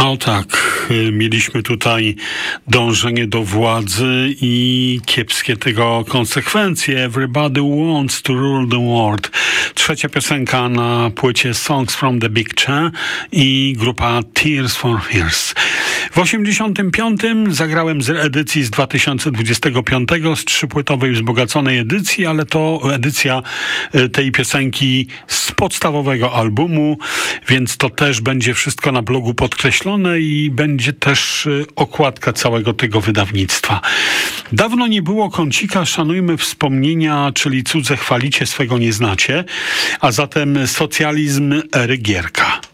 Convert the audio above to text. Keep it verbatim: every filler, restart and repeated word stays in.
O tak, mieliśmy tutaj dążenie do władzy i kiepskie tego konsekwencje. Everybody wants to rule the world. Trzecia piosenka na płycie Songs from the Big Chair i grupa Tears for Fears. W osiemdziesiątym piątym zagrałem z edycji z dwa tysiące dwudziestego piątego, z trzypłytowej wzbogaconej edycji, ale to edycja tej piosenki z podstawowego albumu, więc to też będzie wszystko na blogu podkreślone i będzie też okładka całego tego wydawnictwa. Dawno nie było kącika Szanujmy wspomnienia, czyli cudze chwalicie, swego nie znacie, a zatem socjalizm Ery Gierka.